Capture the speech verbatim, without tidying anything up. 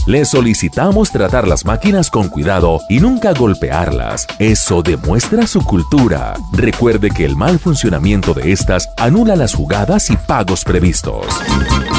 Le solicitamos tratar las máquinas con cuidado y nunca golpearlas. Eso demuestra su cultura. Recuerde que el mal funcionamiento de estas anula las jugadas y pagos previstos.